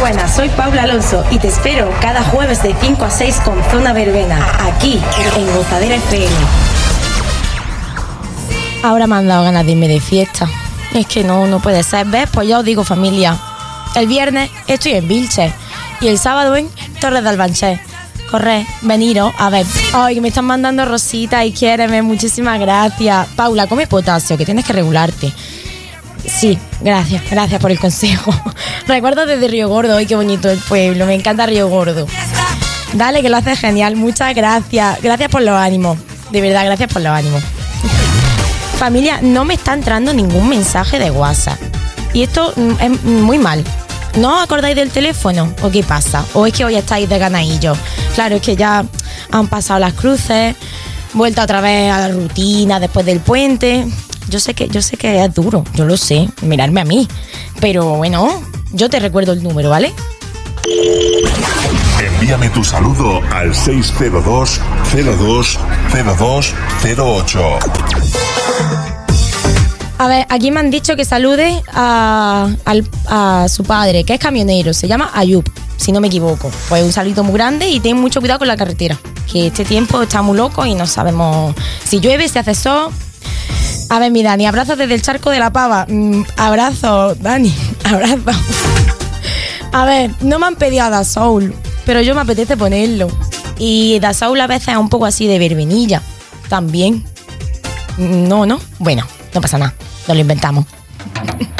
buenas, soy Paula Alonso y te espero cada jueves de 5 a 6 con Zona Verbena, aquí en Gozadera FM. Ahora me han dado ganas de irme de fiesta. Es que no puede ser. ¿Ves? Pues ya os digo, familia. El viernes estoy en Vilches y el sábado en Torres de Albanchés. Corre, veniros a ver. Ay, que me están mandando rositas y quiéreme. Muchísimas gracias. Paula, come potasio, que tienes que regularte. Sí, gracias por el consejo. Recuerdo desde Río Gordo. Ay, qué bonito el pueblo. Me encanta Río Gordo. Dale, que lo haces genial. Muchas gracias. Gracias por los ánimos. De verdad, gracias por los ánimos. Familia, no me está entrando ningún mensaje de WhatsApp. Y esto es muy mal. ¿No os acordáis del teléfono? ¿O qué pasa? ¿O es que hoy estáis de ganadillo? Claro, es que ya han pasado las cruces, vuelta otra vez a la rutina después del puente. Yo sé que es duro, yo lo sé, mirarme a mí. Pero bueno, yo te recuerdo el número, ¿vale? Envíame tu saludo al 602 02 02 08. A ver, aquí me han dicho que salude a su padre, que es camionero, se llama Ayub, si no me equivoco. Pues un saludito muy grande y ten mucho cuidado con la carretera, que este tiempo está muy loco y no sabemos si llueve, si hace sol. A ver, mi Dani, abrazos desde el charco de la Pava. Abrazo, Dani, abrazo. A ver, no me han pedido a Da Soul, pero yo me apetece ponerlo. Y Da Soul a veces es un poco así de verbenilla, también. No, bueno, no pasa nada, nos lo inventamos.